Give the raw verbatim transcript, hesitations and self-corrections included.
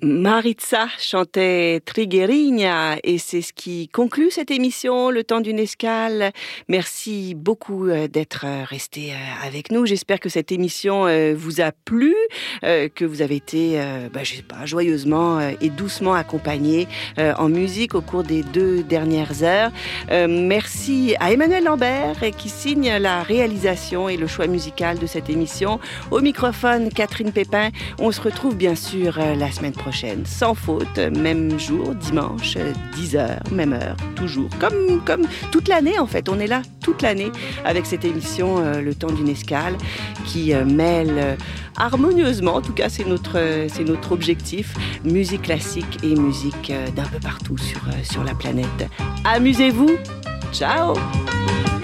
Maritza chantait Triguerinha et c'est ce qui conclut cette émission, Le temps d'une escale. Merci beaucoup d'être resté avec nous. J'espère que cette émission vous a plu, que vous avez été, bah, je sais pas, joyeusement et doucement accompagnés en musique au cours des deux dernières heures. Merci à Emmanuel Lambert qui signe la réalisation et le choix musical de cette émission. Au microphone, Catherine Pépin. On se retrouve bien sûr la semaine prochaine. Prochaine, sans faute, même jour, dimanche, dix heures, même heure, toujours, comme, comme toute l'année en fait, on est là toute l'année avec cette émission euh, Le temps d'une escale qui euh, mêle euh, harmonieusement, en tout cas c'est notre, euh, c'est notre objectif, musique classique et musique euh, d'un peu partout sur, euh, sur la planète. Amusez-vous, ciao.